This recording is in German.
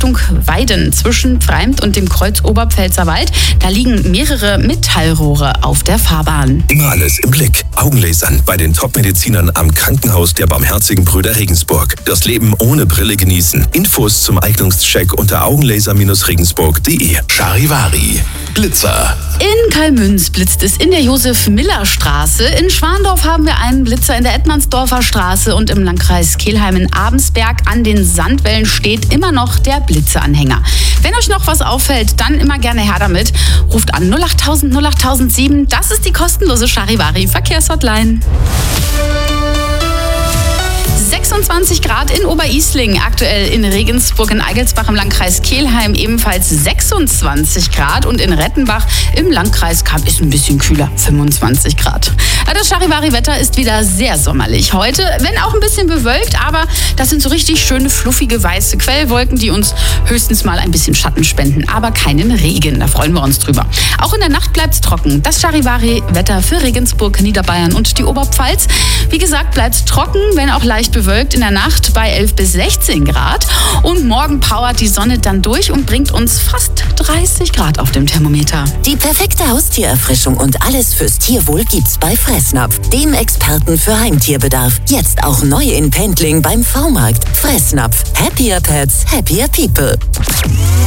Richtung Weiden zwischen Pfreimd und dem Kreuz Oberpfälzer Wald. Da liegen mehrere Metallrohre auf der Fahrbahn. Immer alles im Blick. Augenlasern bei den Top-Medizinern am Krankenhaus der Barmherzigen Brüder Regensburg. Das Leben ohne Brille genießen. Infos zum Eignungscheck unter augenlaser-regensburg.de. Charivari. Blitzer. In Kalmünz blitzt es in der Josef-Miller-Straße. In Schwandorf haben wir einen Blitzer in der Edmandsdorfer Straße und im Landkreis Kelheim in Abensberg an den Sandwällen steht immer noch der Blitzeanhänger. Wenn euch noch was auffällt, dann immer gerne her damit. Ruft an 08000 08007. Das ist die kostenlose Charivari-Verkehrshotline. 26 Grad in Oberisling, aktuell in Regensburg, in Eigelsbach im Landkreis Kelheim ebenfalls 26 Grad und in Rettenbach im Landkreis Kapp ist ein bisschen kühler, 25 Grad. Das Charivari-Wetter ist wieder sehr sommerlich heute, wenn auch ein bisschen bewölkt, aber das sind so richtig schöne, fluffige, weiße Quellwolken, die uns höchstens mal ein bisschen Schatten spenden, aber keinen Regen, da freuen wir uns drüber. Auch in der Nacht bleibt es trocken. Das Charivari-Wetter für Regensburg, Niederbayern und die Oberpfalz. Wie gesagt, bleibt es trocken, wenn auch leicht bewölkt in der Nacht bei 11 bis 16 Grad. Und morgen powert die Sonne dann durch und bringt uns fast 30 Grad auf dem Thermometer. Die perfekte Haustiererfrischung und alles fürs Tierwohl gibt's bei Fressnapf, dem Experten für Heimtierbedarf. Jetzt auch neu in Pendling beim V-Markt. Fressnapf. Happier Pets, happier people.